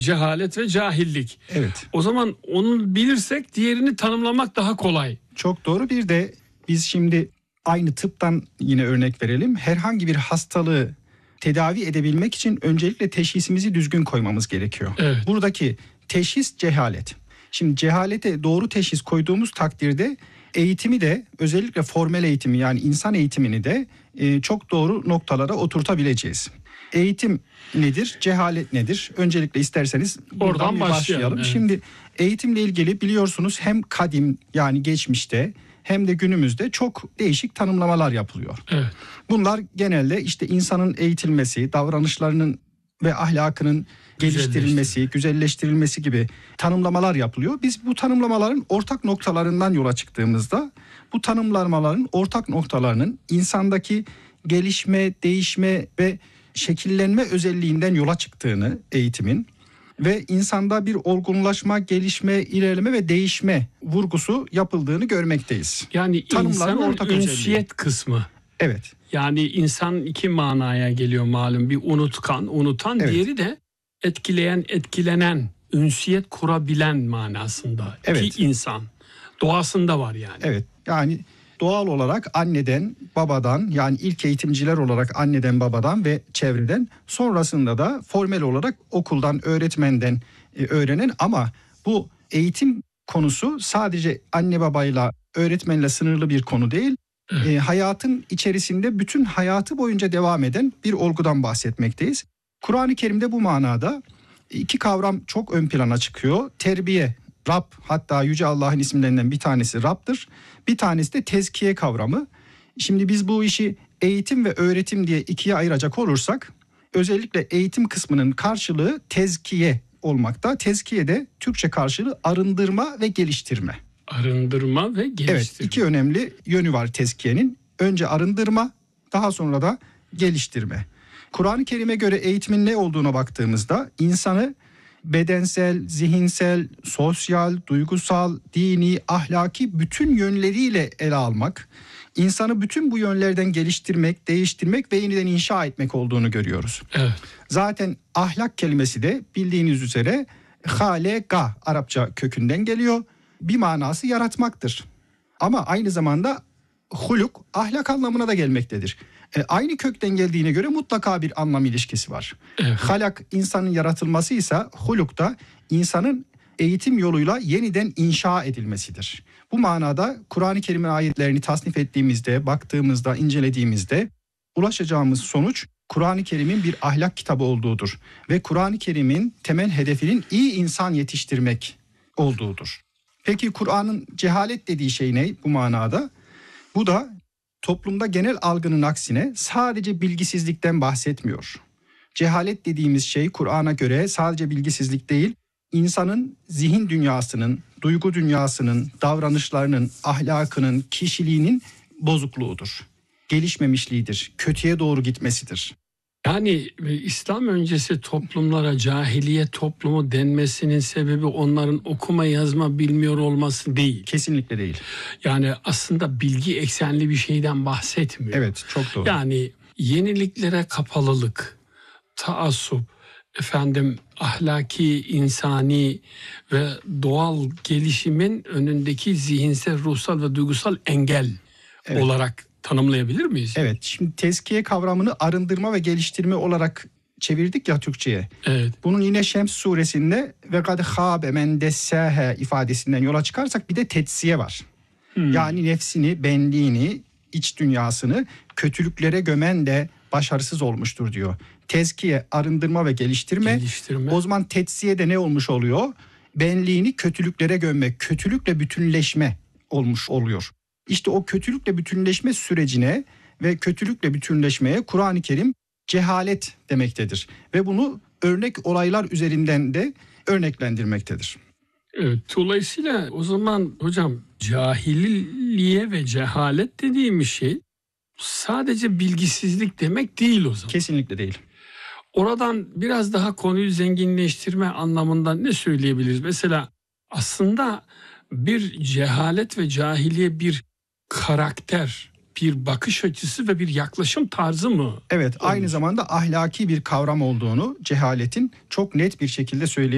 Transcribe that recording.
Cehalet ve cahillik. Evet. O zaman onu bilirsek diğerini tanımlamak daha kolay. Çok doğru. Bir de biz şimdi aynı tıptan yine örnek verelim. Herhangi bir hastalığı tedavi edebilmek için öncelikle teşhisimizi düzgün koymamız gerekiyor. Evet. Buradaki teşhis cehalet. Şimdi cehalete doğru teşhis koyduğumuz takdirde eğitimi de, özellikle formel eğitimi yani insan eğitimini de çok doğru noktalara oturtabileceğiz. Eğitim nedir? Cehalet nedir? Öncelikle isterseniz buradan başlayalım. Evet. Şimdi eğitimle ilgili biliyorsunuz hem kadim yani geçmişte hem de günümüzde çok değişik tanımlamalar yapılıyor. Evet. Bunlar genelde işte insanın eğitilmesi, davranışlarının ve ahlakının geliştirilmesi, güzelleştirilmesi gibi tanımlamalar yapılıyor. Biz bu tanımlamaların ortak noktalarından yola çıktığımızda bu tanımlamaların ortak noktalarının insandaki gelişme, değişme ve şekillenme özelliğinden yola çıktığını eğitimin ve insanda bir olgunlaşma, gelişme, ilerleme ve değişme vurgusu yapıldığını görmekteyiz. Yani insanın ünsiyet kısmı. Evet. Yani insan iki manaya geliyor malum. Bir unutan, evet. Diğeri de etkileyen, etkilenen, ünsiyet kurabilen manasında. Evet. İki insan. Doğasında var yani. Evet. Yani doğal olarak anneden, babadan yani ilk eğitimciler olarak anneden, babadan ve çevreden, sonrasında da formel olarak okuldan, öğretmenden öğrenen, ama bu eğitim konusu sadece anne babayla, öğretmenle sınırlı bir konu değil. Hayatın içerisinde bütün hayatı boyunca devam eden bir olgudan bahsetmekteyiz. Kur'an-ı Kerim'de bu manada iki kavram çok ön plana çıkıyor. Terbiye, Rab, hatta Yüce Allah'ın isimlerinden bir tanesi Rab'dır. Bir tanesi de tezkiye kavramı. Şimdi biz bu işi eğitim ve öğretim diye ikiye ayıracak olursak, özellikle eğitim kısmının karşılığı tezkiye olmakta. Tezkiye de Türkçe karşılığı arındırma ve geliştirme. Arındırma ve geliştirme. Evet, iki önemli yönü var tezkiyenin. Önce arındırma, daha sonra da geliştirme. Kur'an-ı Kerim'e göre eğitimin ne olduğuna baktığımızda insanı bedensel, zihinsel, sosyal, duygusal, dini, ahlaki bütün yönleriyle ele almak, insanı bütün bu yönlerden geliştirmek, değiştirmek ve yeniden inşa etmek olduğunu görüyoruz. Evet. Zaten ahlak kelimesi de bildiğiniz üzere halega Arapça kökünden geliyor. Bir manası yaratmaktır. Ama aynı zamanda huluk ahlak anlamına da gelmektedir. Aynı kökten geldiğine göre mutlaka bir anlam ilişkisi var. Evet. Halak insanın yaratılması ise huluk da insanın eğitim yoluyla yeniden inşa edilmesidir. Bu manada Kur'an-ı Kerim'in ayetlerini tasnif ettiğimizde, baktığımızda, incelediğimizde ulaşacağımız sonuç Kur'an-ı Kerim'in bir ahlak kitabı olduğudur. Ve Kur'an-ı Kerim'in temel hedefinin iyi insan yetiştirmek olduğudur. Peki Kur'an'ın cehalet dediği şey ne bu manada? Bu da toplumda genel algının aksine sadece bilgisizlikten bahsetmiyor. Cehalet dediğimiz şey Kur'an'a göre sadece bilgisizlik değil, insanın zihin dünyasının, duygu dünyasının, davranışlarının, ahlakının, kişiliğinin bozukluğudur. Gelişmemişliğidir, kötüye doğru gitmesidir. Yani İslam öncesi toplumlara cahiliye toplumu denmesinin sebebi onların okuma yazma bilmiyor olması değil. Kesinlikle değil. Yani aslında bilgi eksenli bir şeyden bahsetmiyor. Evet, çok doğru. Yani yeniliklere kapalılık, taassup, ahlaki, insani ve doğal gelişimin önündeki zihinsel, ruhsal ve duygusal engel olarak tanımlayabilir miyiz? Evet, şimdi tezkiye kavramını arındırma ve geliştirme olarak çevirdik ya Türkçe'ye. Evet. Bunun yine Şems suresinde ve kad khâbe men dessâhe ifadesinden yola çıkarsak bir de tetsiye var. Yani nefsini, benliğini, iç dünyasını kötülüklere gömen de başarısız olmuştur diyor. Tezkiye, arındırma ve geliştirme. O zaman tetsiye de ne olmuş oluyor? Benliğini kötülüklere gömmek, kötülükle bütünleşme olmuş oluyor. İşte o kötülükle bütünleşme sürecine ve kötülükle bütünleşmeye Kur'an-ı Kerim cehalet demektedir. Ve bunu örnek olaylar üzerinden de örneklendirmektedir. Evet, dolayısıyla o zaman hocam cahilliğe ve cehalet dediğimiz şey sadece bilgisizlik demek değil o zaman. Kesinlikle değil. Oradan biraz daha konuyu zenginleştirme anlamında ne söyleyebiliriz? Mesela aslında bir cehalet ve cahiliye bir karakter, bir bakış açısı ve bir yaklaşım tarzı mı? Evet, aynı zamanda ahlaki bir kavram olduğunu cehaletin çok net bir şekilde söyleyebiliriz.